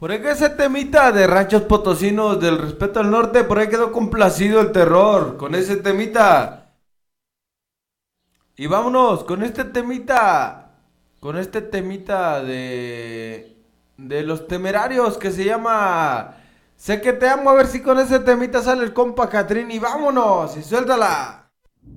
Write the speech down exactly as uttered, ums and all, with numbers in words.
Por ahí que ese temita de Ranchos Potosinos, del respeto al norte, por ahí quedó complacido el terror con ese temita. Y vámonos con este temita, con este temita de, de los temerarios que se llama Sé que te amo, a ver si con ese temita sale el compa Catrín y vámonos y suéltala.